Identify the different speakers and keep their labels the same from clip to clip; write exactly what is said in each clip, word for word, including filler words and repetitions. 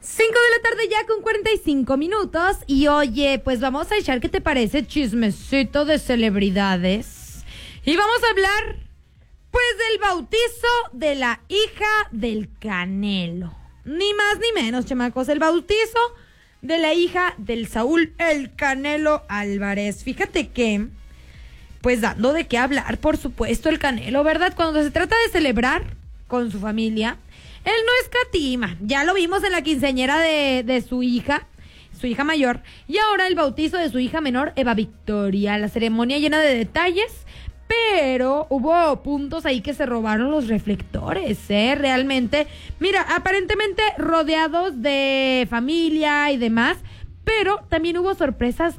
Speaker 1: Cinco de la tarde ya con cuarenta y cinco minutos. Y oye, pues vamos a echar, ¿qué te parece? Chismecito de celebridades. Y vamos a hablar, pues, del bautizo de la hija del Canelo. Ni más ni menos, chamacos, el bautizo de la hija del Saúl El Canelo Álvarez. Fíjate que, pues, dando de qué hablar, por supuesto, el Canelo, ¿verdad? Cuando se trata de celebrar con su familia, él no escatima. Ya lo vimos en la quinceañera de, de su hija, su hija mayor, y ahora el bautizo de su hija menor, Eva Victoria. La ceremonia llena de detalles, pero hubo puntos ahí que se robaron los reflectores, ¿eh? Realmente, mira, aparentemente rodeados de familia y demás, pero también hubo sorpresas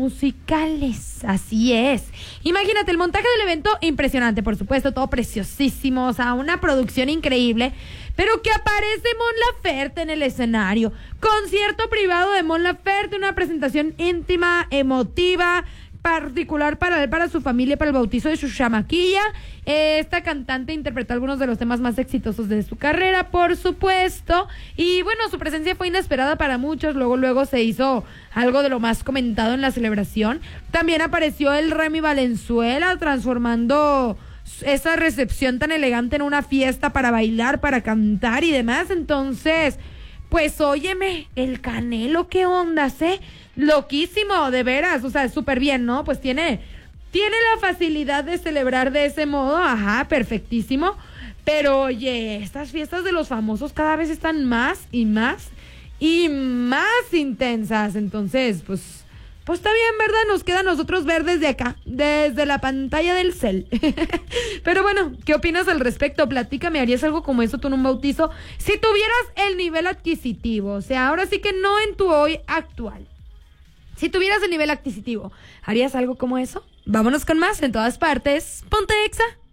Speaker 1: musicales, así es. Imagínate, el montaje del evento, impresionante, por supuesto, todo preciosísimo, o sea, una producción increíble, pero que aparece Mon Laferte en el escenario. Concierto privado de Mon Laferte, una presentación íntima, emotiva, particular para él, para su familia, para el bautizo de su chamaquilla. Esta cantante interpretó algunos de los temas más exitosos de su carrera, por supuesto, y bueno, su presencia fue inesperada para muchos. Luego, luego se hizo algo de lo más comentado en la celebración. También apareció el Remy Valenzuela, transformando esa recepción tan elegante en una fiesta para bailar, para cantar y demás. Entonces, pues óyeme, el Canelo, ¿qué ondas, eh? Loquísimo, de veras, o sea, súper bien, ¿no? Pues tiene, tiene la facilidad de celebrar de ese modo, ajá, perfectísimo. Pero oye, estas fiestas de los famosos cada vez están más y más y más intensas. Entonces, pues, pues está bien, ¿verdad? Nos queda a nosotros ver desde acá, desde la pantalla del cel. Pero bueno, ¿qué opinas al respecto? Platícame, ¿harías algo como eso tú en un bautizo? Si tuvieras el nivel adquisitivo, o sea, ahora sí que no en tu hoy actual. Si tuvieras el nivel adquisitivo, ¿harías algo como eso? Vámonos con más en todas partes. Ponte Exa.